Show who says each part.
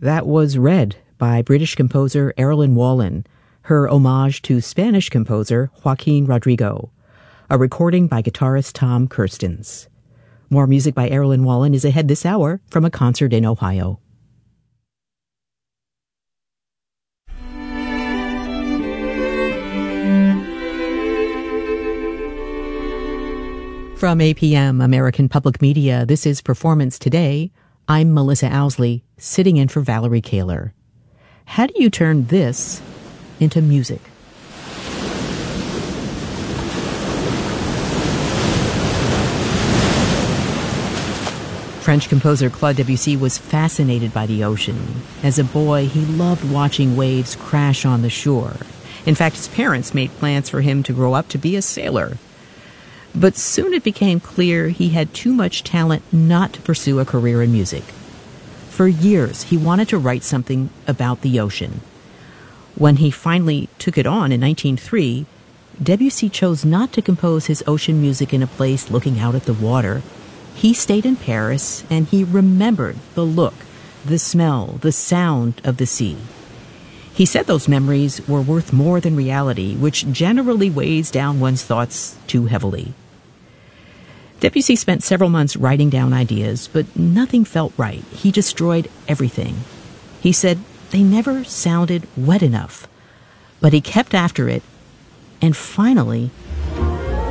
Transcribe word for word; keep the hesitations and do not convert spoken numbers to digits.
Speaker 1: That was Red by British composer Erilyn Wallen, her homage to Spanish composer Joaquin Rodrigo, a recording by guitarist Tom Kirstens. More music by Erilyn Wallen is ahead this hour from a concert in Ohio. From A P M, American Public Media, this is Performance Today. I'm Melissa Owsley, sitting in for Valerie Kaler. How do you turn this into music? French composer Claude Debussy was fascinated by the ocean. As a boy, he loved watching waves crash on the shore. In fact, his parents made plans for him to grow up to be a sailor. But soon it became clear he had too much talent not to pursue a career in music. For years, he wanted to write something about the ocean. When he finally took it on in nineteen oh three, Debussy chose not to compose his ocean music in a place looking out at the water. He stayed in Paris, and he remembered the look, the smell, the sound of the sea. He said those memories were worth more than reality, which generally weighs down one's thoughts too heavily. Debussy spent several months writing down ideas, but nothing felt right. He destroyed everything. He said they never sounded wet enough, but he kept after it, and finally